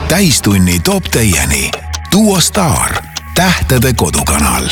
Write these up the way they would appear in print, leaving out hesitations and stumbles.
Täistunni toob teieni Duo Star, tähtede kodukanal.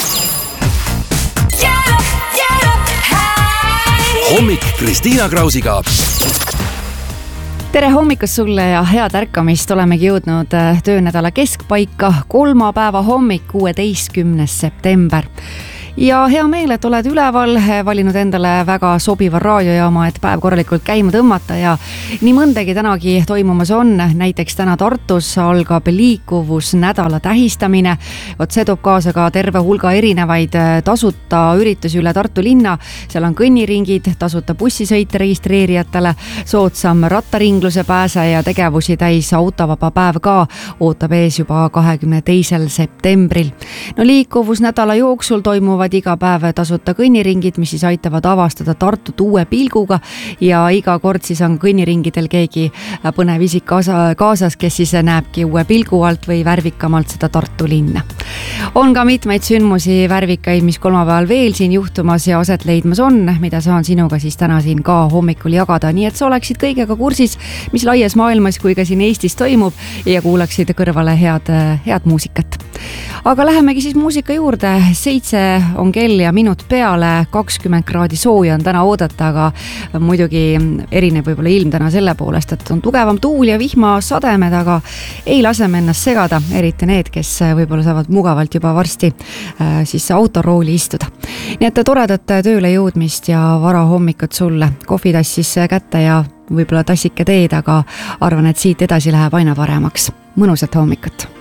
Hommik Kristiina Krausiga. Tere hommikust sulle ja head ärkamist. Olemegi jõudnud töönädala keskpaika, kolmapäeva hommik, 16. september. Ja hea meel, et oled üleval, valinud endale väga sobiva raadiojaama, et päev korralikult käima tõmmata ja nii mõndagi tänagi toimumas on. Näiteks täna Tartus algab liikuvusnädala tähistamine. See toob kaasa ka terve hulga erinevaid tasuta üritusi üle Tartu linna. Seal on kõnniringid, tasuta bussisõite registreerijatele, soodsam rattaringluse pääse ja tegevusi täis autovaba päev ka ootab ees juba 22. septembril. No liikuvusnädala jooksul toimuvad iga päev tasuta kõnniringid, mis siis aitavad avastada Tartut uue pilguga ja iga kord siis on kõnniringidel keegi põnev isik kaasas, kes siis näebki uue pilgu alt või värvikamalt seda Tartu linna. On ka mitmeid sündmusi värvikaid, mis kolmapäeval veel siin juhtumas ja aset leidmas on, mida saan sinuga siis täna siin ka hommikul jagada, nii et sa oleksid kõigega kursis, mis laias maailmas kui ka siin Eestis toimub ja kuulaksid kõrvale head muusikat. Aga lähemegi siis muusika juurde. 7 on kell ja minut peale, 20 kraadi sooja on täna oodata, aga muidugi erineb võib-olla ilm täna selle poolest, et on tugevam tuul ja vihmasademed, aga ei lase ennast segada, eriti need, kes võib-olla saavad mugavalt juba varsti siis autorooli istuda. Nii et toredat tööle jõudmist ja vara hommikut sulle. Kohvitass siis kätte ja võib-olla tassike teed, aga arvan, et siit edasi läheb aina paremaks. Mõnusat hommikut!